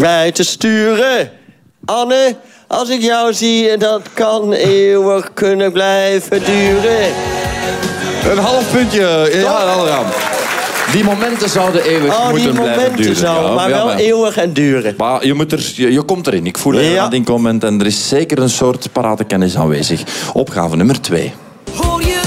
mij te sturen. Anne, als ik jou zie, dat kan eeuwig kunnen blijven duren. Een half puntje. Ja, Alram. Die momenten zouden eeuwig moeten blijven duren. Zouden, maar wel eeuwig en duren. Maar je komt erin. Ik voel het aan het inkomen en er is zeker een soort paradekennis aanwezig. Opgave nummer 2.